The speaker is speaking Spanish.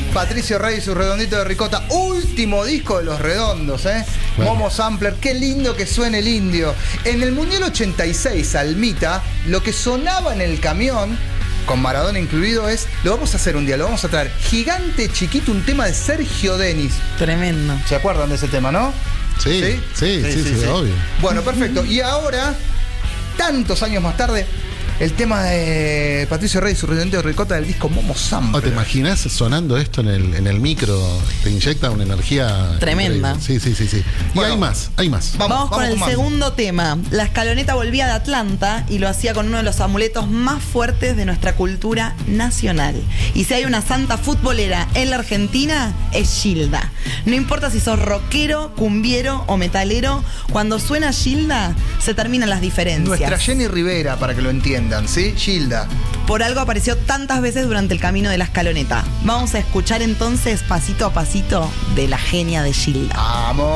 Patricio Rey y su Redondito de Ricota, último disco de Los Redondos, Bueno. Momo Sampler, qué lindo que suene el indio. En el Mundial 86, Almita, lo que sonaba en el camión, con Maradona incluido, lo vamos a hacer un día, lo vamos a traer. Gigante Chiquito, un tema de Sergio Denis. Tremendo. ¿Se acuerdan de ese tema, no? Sí, obvio. Bueno, perfecto. Y ahora, tantos años más tarde, el tema de Patricio Rey y su Redondito de Ricota del disco Momo Sampler. ¿Te imaginas sonando esto en el micro? Te inyecta una energía tremenda. Increíble. Sí. Y Bueno, hay más. Vamos con el más. segundo tema. La Escaloneta volvía de Atlanta y lo hacía con uno de los amuletos más fuertes de nuestra cultura nacional. Y si hay una santa futbolera en la Argentina, es Gilda. No importa si sos rockero, cumbiero o metalero, cuando suena Gilda, se terminan las diferencias. Nuestra Jenny Rivera, para que lo entiendan, ¿sí? Gilda. Por algo apareció tantas veces durante el camino de la Escaloneta. Vamos a escuchar entonces pasito a pasito de la genia de Gilda. Vamos.